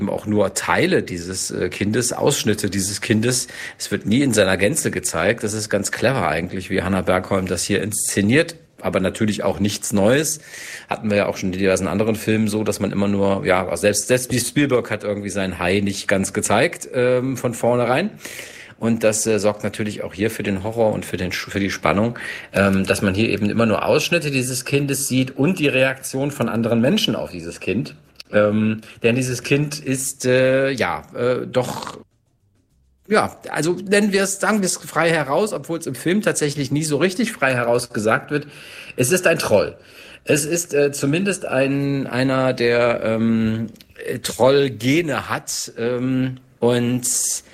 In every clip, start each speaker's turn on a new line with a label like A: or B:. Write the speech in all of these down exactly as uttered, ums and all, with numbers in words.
A: auch nur Teile dieses äh, Kindes, Ausschnitte dieses Kindes. Es wird nie in seiner Gänze gezeigt. Das ist ganz clever eigentlich, wie Hannah Bergholm das hier inszeniert. Aber natürlich auch nichts Neues. Hatten wir ja auch schon in diversen anderen Filmen so, dass man immer nur, ja, selbst, selbst Spielberg hat irgendwie seinen Hai nicht ganz gezeigt, ähm, von vornherein. Und das äh, sorgt natürlich auch hier für den Horror und für den für die Spannung, ähm, dass man hier eben immer nur Ausschnitte dieses Kindes sieht und die Reaktion von anderen Menschen auf dieses Kind. Ähm, denn dieses Kind ist, äh, ja, äh, doch... Ja, also nennen wir es, sagen wir es frei heraus, obwohl es im Film tatsächlich nie so richtig frei heraus gesagt wird. Es ist ein Troll. Es ist äh, zumindest ein einer, der ähm, Trollgene hat ähm, und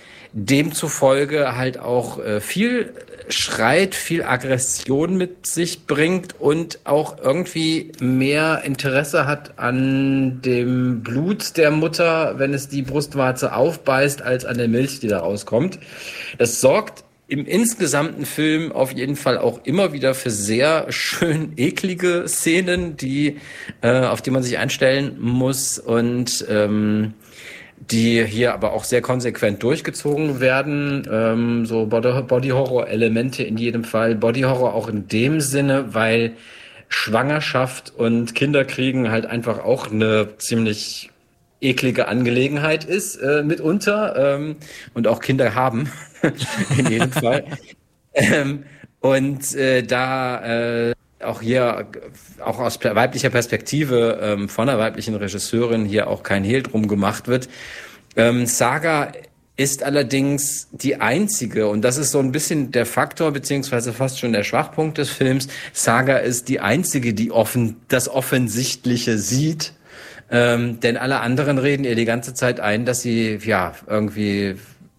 A: demzufolge halt auch äh, viel schreit, viel Aggression mit sich bringt und auch irgendwie mehr Interesse hat an dem Blut der Mutter, wenn es die Brustwarze aufbeißt, als an der Milch, die da rauskommt. Das sorgt im insgesamten Film auf jeden Fall auch immer wieder für sehr schön eklige Szenen, die äh, auf die man sich einstellen muss und ähm, die hier aber auch sehr konsequent durchgezogen werden. Ähm, so Body-Horror-Elemente in jedem Fall. Body-Horror auch in dem Sinne, weil Schwangerschaft und Kinderkriegen halt einfach auch eine ziemlich eklige Angelegenheit ist, äh, mitunter. Ähm, und auch Kinder haben, in jedem Fall. Ähm, und äh, da... Äh, auch hier, auch aus weiblicher Perspektive ähm, von einer weiblichen Regisseurin hier auch kein Hehl drum gemacht wird. Ähm, Saga ist allerdings die einzige, und das ist so ein bisschen der Faktor, beziehungsweise fast schon der Schwachpunkt des Films, Saga ist die einzige, die offen das Offensichtliche sieht, ähm, denn alle anderen reden ihr die ganze Zeit ein, dass sie ja irgendwie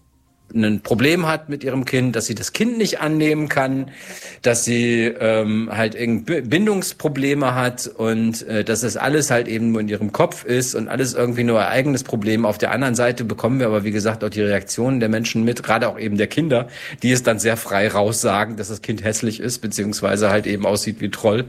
A: ein Problem hat mit ihrem Kind, dass sie das Kind nicht annehmen kann, dass sie ähm, halt irgendwie Bindungsprobleme hat und äh, dass das alles halt eben nur in ihrem Kopf ist und alles irgendwie nur ein eigenes Problem. Auf der anderen Seite bekommen wir aber, wie gesagt, auch die Reaktionen der Menschen mit, gerade auch eben der Kinder, die es dann sehr frei raussagen, dass das Kind hässlich ist, beziehungsweise halt eben aussieht wie Troll.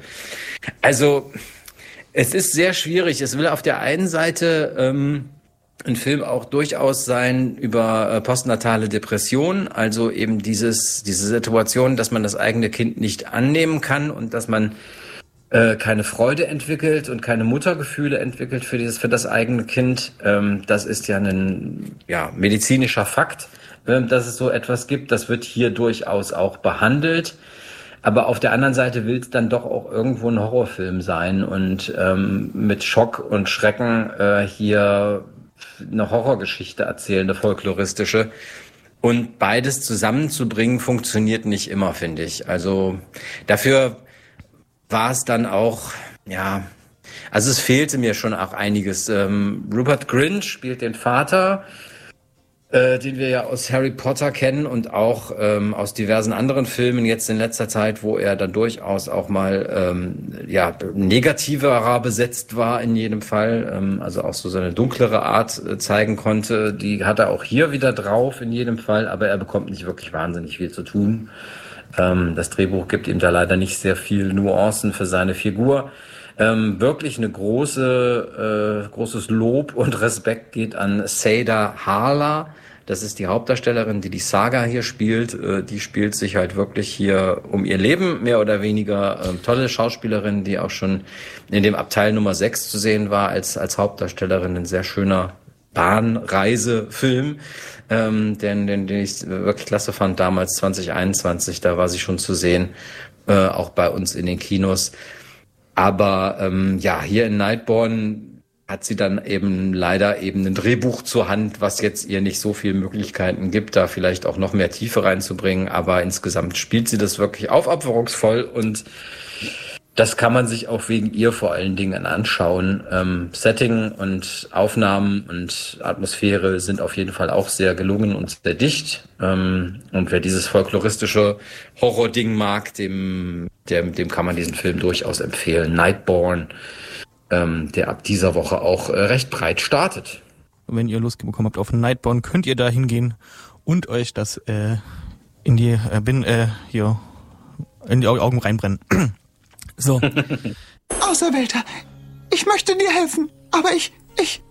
A: Also es ist sehr schwierig. Es will auf der einen Seite... Ähm, ein Film auch durchaus sein über äh, postnatale Depression, also eben dieses diese Situation, dass man das eigene Kind nicht annehmen kann und dass man äh, keine Freude entwickelt und keine Muttergefühle entwickelt für dieses für das eigene Kind. Ähm, das ist ja ein ja medizinischer Fakt, äh, dass es so etwas gibt. Das wird hier durchaus auch behandelt. Aber auf der anderen Seite will es dann doch auch irgendwo ein Horrorfilm sein und ähm, mit Schock und Schrecken äh, hier eine Horrorgeschichte erzählen, eine folkloristische. Und beides zusammenzubringen funktioniert nicht immer, finde ich. Also dafür war es dann auch, ja, also es fehlte mir schon auch einiges. Ähm, Rupert Grint spielt den Vater, äh, den wir ja aus Harry Potter kennen und auch ähm, aus diversen anderen Filmen jetzt in letzter Zeit, wo er dann durchaus auch mal ähm, ja negativerer besetzt war in jedem Fall, ähm, also auch so seine dunklere Art äh, zeigen konnte. Die hat er auch hier wieder drauf in jedem Fall, aber er bekommt nicht wirklich wahnsinnig viel zu tun. Ähm, das Drehbuch gibt ihm da leider nicht sehr viel Nuancen für seine Figur. Ähm, wirklich eine große, äh, großes Lob und Respekt geht an Seda Harla. Das ist die Hauptdarstellerin, die die Saga hier spielt. Äh, die spielt sich halt wirklich hier um ihr Leben, mehr oder weniger. Ähm, tolle Schauspielerin, die auch schon in dem Abteil Nummer sechs zu sehen war als, als Hauptdarstellerin. Ein sehr schöner Bahnreisefilm, ähm, den, den, den ich wirklich klasse fand damals, zwanzig einundzwanzig. Da war sie schon zu sehen, äh, auch bei uns in den Kinos. Aber ähm, ja, hier in Nightborn hat sie dann eben leider eben ein Drehbuch zur Hand, was jetzt ihr nicht so viele Möglichkeiten gibt, da vielleicht auch noch mehr Tiefe reinzubringen. Aber insgesamt spielt sie das wirklich aufopferungsvoll und das kann man sich auch wegen ihr vor allen Dingen anschauen. Ähm, Setting und Aufnahmen und Atmosphäre sind auf jeden Fall auch sehr gelungen und sehr dicht. Ähm, und wer dieses folkloristische Horror-Ding mag, dem, dem, dem kann man diesen Film durchaus empfehlen. Nightborn, ähm, der ab dieser Woche auch äh, recht breit startet.
B: Und wenn ihr Lust bekommen habt auf Nightborn, könnt ihr da hingehen und euch das äh, in die äh, bin, äh, hier in die Augen reinbrennen. So.
C: Auserwählter, ich möchte dir helfen, aber ich, ich,